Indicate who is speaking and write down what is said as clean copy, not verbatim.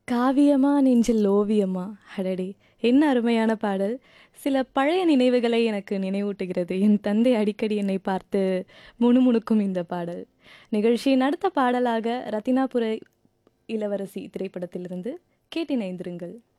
Speaker 1: காவியமா நெஞ்சில் ஓவியமா அடடே! என்ன அருமையான பாடல். சில பழைய நினைவுகளை எனக்கு நினைவூட்டுகிறது. என் தந்தை அடிக்கடி என்னை பார்த்து முணுமுணுக்கும் இந்த பாடல். நிகழ்ச்சியின் அடுத்த பாடலாக ரத்தினாபுர இளவரசி திரைப்படத்திலிருந்து கேட்டிணைந்திருங்கள்.